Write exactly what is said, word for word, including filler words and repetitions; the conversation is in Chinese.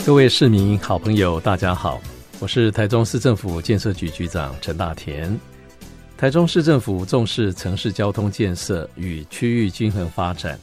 各位市民好朋友大家好，我是台中市政府建设局局长陈大田。台中市政府重视城市交通建设与区域均衡发展，